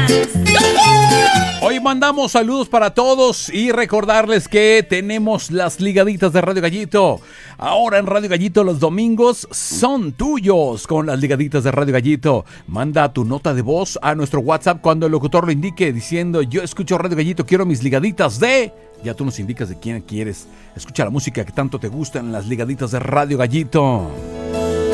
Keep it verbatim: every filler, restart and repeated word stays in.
Hoy mandamos saludos para todos y recordarles que tenemos las ligaditas de Radio Gallito. Ahora en Radio Gallito los domingos son tuyos con las ligaditas de Radio Gallito. Manda tu nota de voz a nuestro WhatsApp cuando el locutor lo indique diciendo: yo escucho Radio Gallito, quiero mis ligaditas de... Ya tú nos indicas de quién quieres. Escucha la música que tanto te gusta en las ligaditas de Radio Gallito.